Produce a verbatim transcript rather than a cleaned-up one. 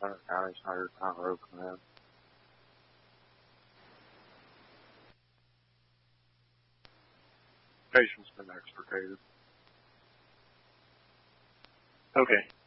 Center County's Hundred Pound Road Command. Patient's been extricated. Okay.